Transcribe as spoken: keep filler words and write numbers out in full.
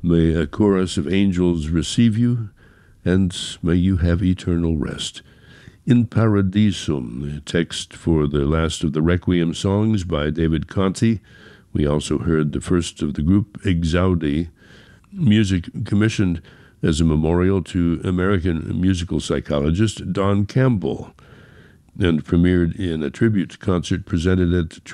May a chorus of angels receive you, and may you have eternal rest. In Paradisum, the text for the last of the Requiem songs by David Conti. We also heard the first of the group, Exaudi, music commissioned as a memorial to American musical psychologist Don Campbell, and premiered in a tribute concert presented at